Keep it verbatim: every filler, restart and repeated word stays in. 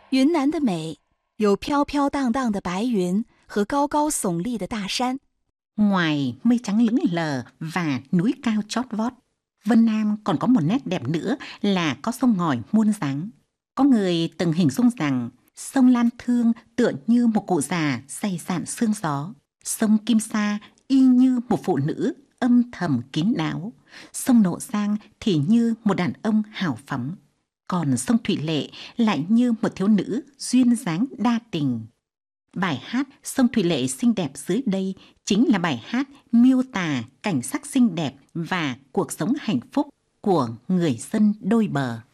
云南的美，有飘飘荡荡的白云和高高耸立的大山。 Ngoài mây trắng lững lờ và núi cao chót vót, Vân Nam còn có một nét đẹp nữa là có sông ngòi muôn dáng. Có người từng hình dung rằng sông Lan Thương tựa như một cụ già dày dạn sương gió. Sông Kim Sa y như một phụ nữ âm thầm kín đáo. Sông Nộ Giang thì như một đàn ông hào phóng. Còn sông Thủy Lệ lại như một thiếu nữ duyên dáng đa tình. Bài hát Sông Thủy Lệ xinh đẹp dưới đây chính là bài hát miêu tả cảnh sắc xinh đẹp và cuộc sống hạnh phúc của người dân đôi bờ.